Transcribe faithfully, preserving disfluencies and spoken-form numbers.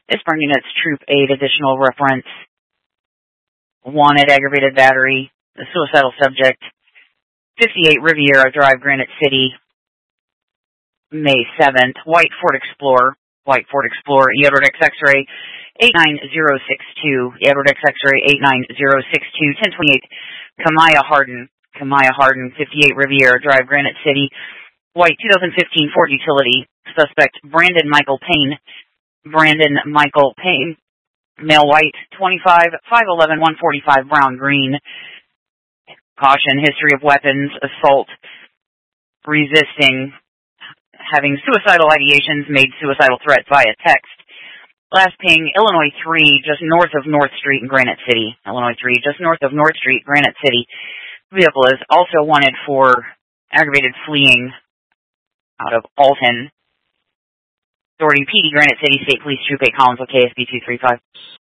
Pittsburgh Units Troop eight, additional reference. Wanted aggravated battery, the suicidal subject, fifty-eight Riviera Drive, Granite City, May seventh. White Ford Explorer, White Ford Explorer, Edward X X-ray eight nine zero six two, Edward X X-ray eight nine zero six two, ten twenty-eight Kamaya Harden, Kamaya Harden, fifty-eight Riviera Drive, Granite City, White twenty fifteen Ford Utility, suspect Brandon Michael Payne, Brandon Michael Payne, male white, twenty-five, five eleven, one forty-five, brown green. Caution, history of weapons, assault, resisting, having suicidal ideations, made suicidal threat via text. Last ping, Illinois three, just north of North Street in Granite City. Illinois three, just north of North Street, Granite City. Vehicle is also wanted for aggravated fleeing out of Alton. Authority P D, Granite City State Police Troop eight, Collinsville, K S B two three five.